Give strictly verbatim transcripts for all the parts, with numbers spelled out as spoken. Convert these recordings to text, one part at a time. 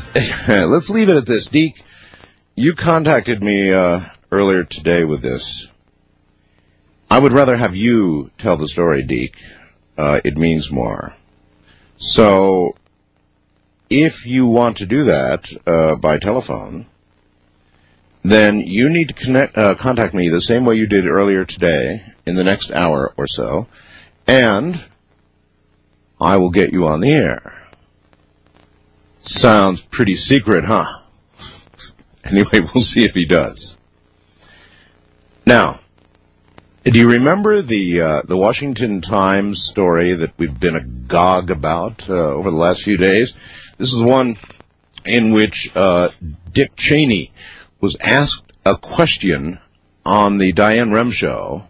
let's leave it at this. Deke, you contacted me uh, earlier today with this. I would rather have you tell the story, Deke. Uh, it means more. So, if you want to do that uh, by telephone, then you need to connect, uh, contact me the same way you did earlier today in the next hour or so, and I will get you on the air. Sounds pretty secret, huh? Anyway, we'll see if he does. Now, do you remember the uh, the Washington Times story that we've been agog about uh, over the last few days? This is one in which uh, Dick Cheney was asked a question on the Diane Rem show.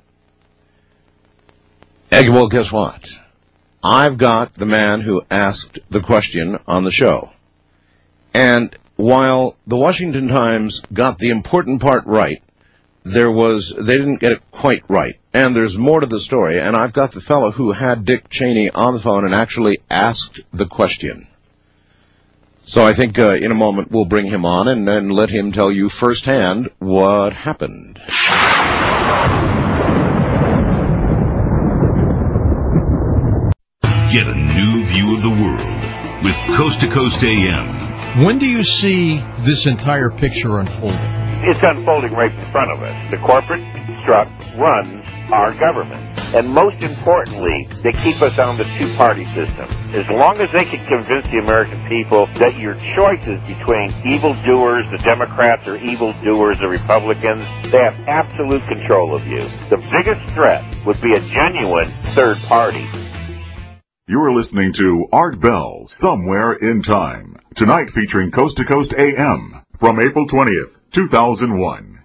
And, well, guess what? I've got the man who asked the question on the show. And while the Washington Times got the important part right, there was, they didn't get it quite right. And there's more to the story, and I've got the fellow who had Dick Cheney on the phone and actually asked the question. So I think uh, in a moment we'll bring him on and then let him tell you firsthand what happened. Get a new view of the world with Coast to Coast A M. When do you see this entire picture unfolding? It's unfolding right in front of us. The corporate struct runs our government. And most importantly, they keep us on the two-party system. As long as they can convince the American people that your choices between evildoers, the Democrats, or evildoers, the Republicans, they have absolute control of you. The biggest threat would be a genuine third party. You're listening to Art Bell, Somewhere in Time. Tonight featuring Coast to Coast A M from April twentieth, two thousand one.